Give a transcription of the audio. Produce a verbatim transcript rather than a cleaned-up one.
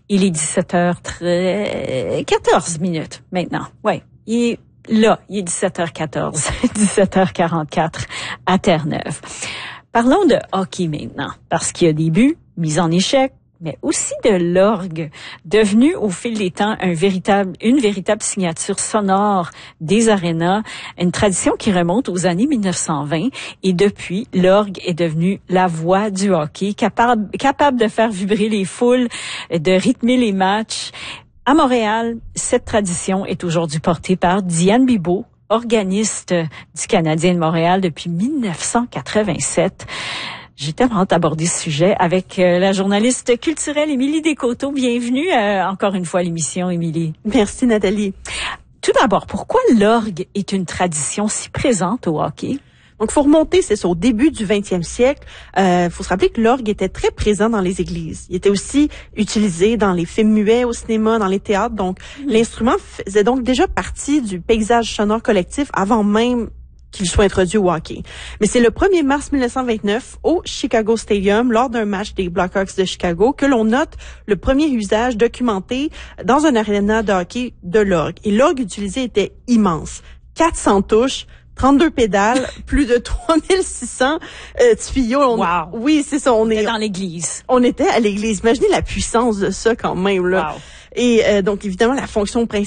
Il est dix-sept heures quatorze minutes maintenant. Ouais, il est là, il est dix-sept heures quatorze, dix-sept heures quarante-quatre à Terre-Neuve. Parlons de hockey maintenant, parce qu'il y a des buts, mise en échec, mais aussi de l'orgue, devenu au fil des temps un véritable, une véritable signature sonore des arénas, une tradition qui remonte aux années mille neuf cent vingt. Et depuis, l'orgue est devenu la voix du hockey, capable, capable de faire vibrer les foules, de rythmer les matchs. À Montréal, cette tradition est aujourd'hui portée par Diane Bibeau, organiste du Canadien de Montréal depuis mille neuf cent quatre-vingt-sept. J'ai tellement hâte d'aborder ce sujet avec euh, la journaliste culturelle Émilie Descoteaux. Bienvenue euh, encore une fois à l'émission, Émilie. Merci, Nathalie. Tout d'abord, pourquoi l'orgue est une tradition si présente au hockey? Donc, faut remonter, c'est ça, au début du vingtième siècle. Euh, faut se rappeler que l'orgue était très présent dans les églises. Il était aussi utilisé dans les films muets, au cinéma, dans les théâtres. Donc, mmh. l'instrument faisait donc déjà partie du paysage sonore collectif avant même qu'il soit introduit au hockey. Mais c'est le premier mars mille neuf cent vingt-neuf au Chicago Stadium, lors d'un match des Blackhawks de Chicago, que l'on note le premier usage documenté dans un aréna de hockey de l'orgue. Et l'orgue utilisé était immense. quatre cents touches, trente-deux pédales, plus de trois mille six cents euh, tuyaux. On, wow. Oui, c'est ça. On, on est était dans l'église. On était à l'église. Imaginez la puissance de ça quand même, là. Wow. Et euh, donc, évidemment, la fonction principale